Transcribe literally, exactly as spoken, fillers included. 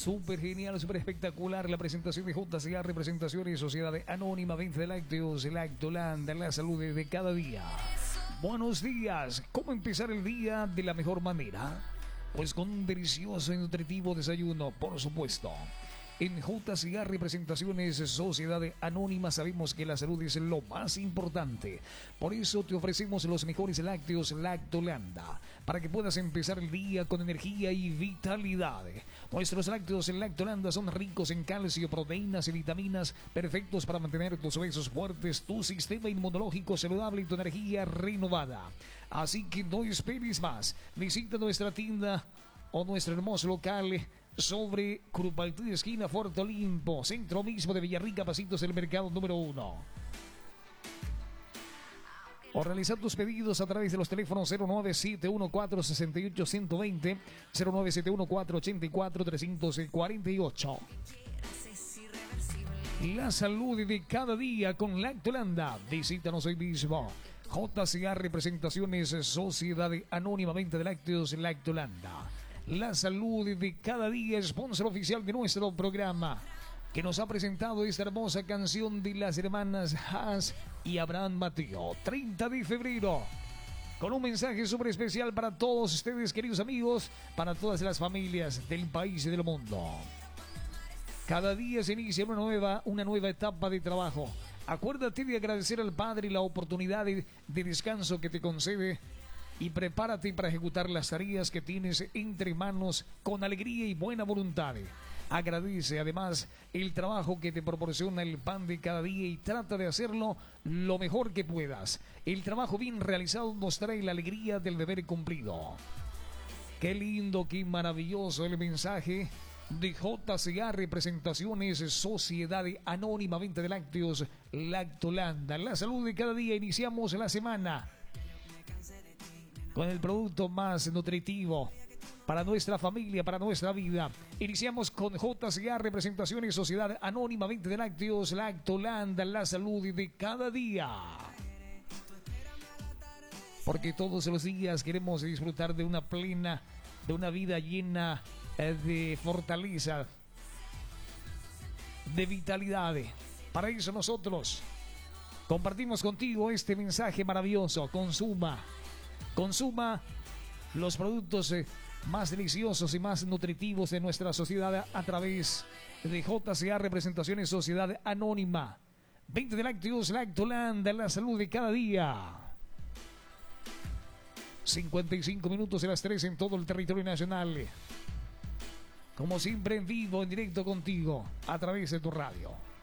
súper genial, súper espectacular la presentación de J C A Representaciones Sociedad Anónima Venta de Lácteos, Lactolanda, la salud de cada día. Buenos días, ¿cómo empezar el día de la mejor manera? Pues con un delicioso y nutritivo desayuno, por supuesto. En J C A Representaciones Sociedad Anónima sabemos que la salud es lo más importante. Por eso te ofrecemos los mejores lácteos Lactolanda, para que puedas empezar el día con energía y vitalidad. Nuestros lácteos Lactolanda son ricos en calcio, proteínas y vitaminas, perfectos para mantener tus huesos fuertes, tu sistema inmunológico saludable y tu energía renovada. Así que no esperes más. Visita nuestra tienda o nuestro hermoso local sobre Curupaytí, esquina Fuerte Olimpo, centro mismo de Villarrica, pasitos del mercado número uno. O realizar tus pedidos a través de los teléfonos cero nueve siete uno cuatro seis ocho uno cero dos cero, cero nueve siete uno cuatro ocho cuatro tres cuatro ocho. La salud de cada día con Lactolanda. Visítanos hoy mismo. J C A Representaciones Sociedad Anónima Venta de Lácteos Lactolanda. La salud de cada día, sponsor oficial de nuestro programa, que nos ha presentado esta hermosa canción de las hermanas Haas y Abraham Mateo, treinta de febrero, con un mensaje súper especial para todos ustedes, queridos amigos, para todas las familias del país y del mundo. Cada día se inicia una nueva, una nueva etapa de trabajo. Acuérdate de agradecer al Padre la oportunidad de, de descanso que te concede, y prepárate para ejecutar las tareas que tienes entre manos con alegría y buena voluntad. Agradece además el trabajo que te proporciona el pan de cada día y trata de hacerlo lo mejor que puedas. El trabajo bien realizado nos trae la alegría del deber cumplido. Qué lindo, qué maravilloso el mensaje de J C A Representaciones Sociedad Anónima Venta de Lácteos Lactolanda. La salud de cada día. Iniciamos la semana con el producto más nutritivo para nuestra familia, para nuestra vida. Iniciamos con J C A Representaciones Sociedad Anónima Venta de Lácteos Lactolanda, la salud de cada día. Porque todos los días queremos disfrutar de una plena, de una vida llena de fortaleza, de vitalidad. Para eso nosotros compartimos contigo este mensaje maravilloso. Consuma. Consuma los productos eh, más deliciosos y más nutritivos de nuestra sociedad a través de J C A Representaciones Sociedad Anónima. Venta de Lácteos Lactolanda, la salud de cada día. cincuenta y cinco minutos de las tres en todo el territorio nacional. Como siempre en vivo, en directo contigo, a través de tu radio.